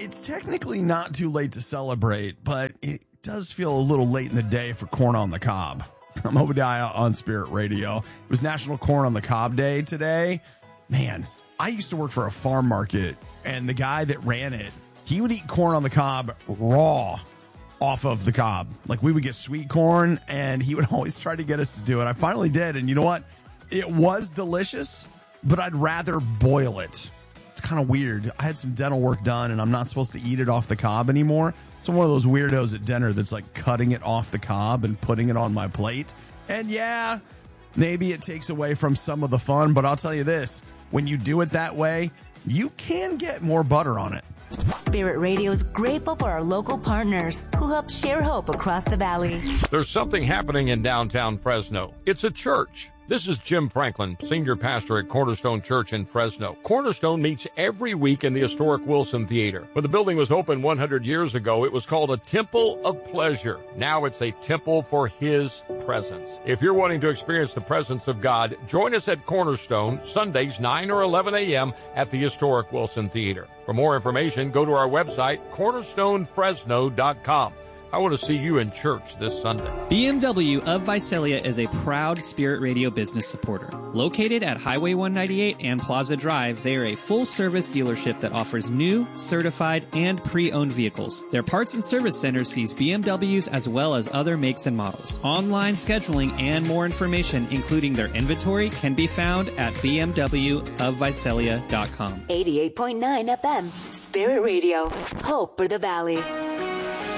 it's technically not too late to celebrate, but it does feel a little late in the day for corn on the cob. I'm Obadiah on Spirit Radio. It was National Corn on the Cob Day today. Man, I used to work for a farm market, and the guy that ran it, he would eat corn on the cob raw off of the cob. Like, we would get sweet corn, and he would always try to get us to do it. I finally did, and you know what? It was delicious, but I'd rather boil it. It's kind of weird. I had some dental work done, and I'm not supposed to eat it off the cob anymore. So I'm one of those weirdos at dinner that's like cutting it off the cob and putting it on my plate. And yeah, maybe it takes away from some of the fun, but I'll tell you this, when you do it that way, you can get more butter on it. Spirit Radio is grateful for our local partners who help share hope across the valley. There's something happening in downtown Fresno. It's a church. This is Jim Franklin, senior pastor at Cornerstone Church in Fresno. Cornerstone meets every week in the historic Wilson Theater. When the building was opened 100 years ago, it was called a Temple of Pleasure. Now it's a temple for His presence. If you're wanting to experience the presence of God, join us at Cornerstone, Sundays 9 or 11 a.m. at the historic Wilson Theater. For more information, go to our website, cornerstonefresno.com. I want to see you in church this Sunday. BMW of Visalia is a proud Spirit Radio business supporter. Located at Highway 198 and Plaza Drive, they are a full-service dealership that offers new, certified, and pre-owned vehicles. Their parts and service center sees BMWs as well as other makes and models. Online scheduling and more information, including their inventory, can be found at bmwofvisalia.com. 88.9 FM, Spirit Radio, hope for the valley.